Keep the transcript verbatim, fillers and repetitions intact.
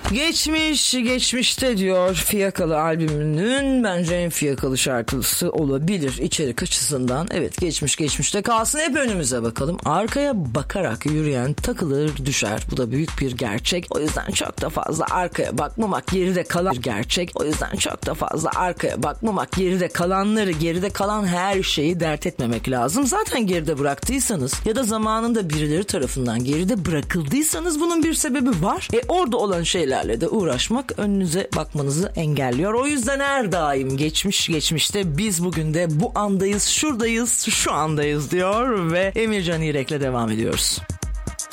Geçmiş geçmişte diyor, Fiyakalı albümünün bence en fiyakalı şarkısı olabilir içerik açısından. Evet, geçmiş geçmişte kalsın, hep önümüze bakalım. Arkaya bakarak yürüyen takılır düşer, bu da büyük bir gerçek. O yüzden çok da fazla arkaya bakmamak, geride kalan bir gerçek. O yüzden çok da fazla arkaya bakmamak, geride kalanları, geride kalan her şeyi dert etmemek lazım. Zaten geride bıraktıysanız ya da zamanında birileri tarafından geride bırakıldıysanız bunun bir sebebi var. E orada olan şeylerle de uğraşmak önünüze bakmanızı engelliyor. O yüzden her daim geçmiş geçmişte, biz bugün de bu andayız, şuradayız, şu andayız diyor ve Emircan İrek'le devam ediyoruz.